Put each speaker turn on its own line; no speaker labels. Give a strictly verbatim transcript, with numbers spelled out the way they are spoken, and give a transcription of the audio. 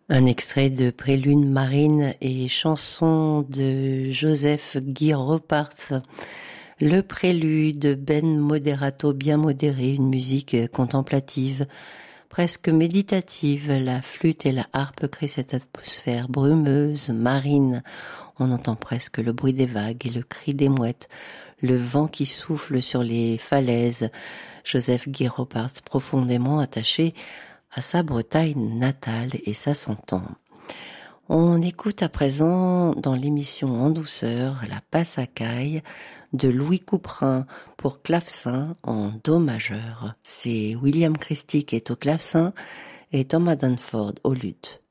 Un extrait de Prélude marine et chanson de Joseph Guy Roparts. Le prélude, ben moderato, bien modéré, une musique contemplative, presque méditative. La flûte et la harpe créent cette atmosphère brumeuse, marine. On entend presque le bruit des vagues et le cri des mouettes, le vent qui souffle sur les falaises. Joseph Guy Roparts, profondément attaché à sa Bretagne natale, et ça s'entend. On écoute à présent dans l'émission En douceur la Passacaille de Louis Couperin pour clavecin en do majeur. C'est William Christie qui est au clavecin et Thomas Dunford au luth.